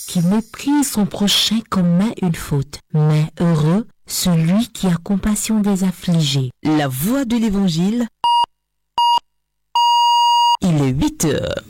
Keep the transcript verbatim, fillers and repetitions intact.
qui méprise son prochain commet une faute, mais heureux celui qui a compassion des affligés. La voix de l'Évangile, il est huit heures.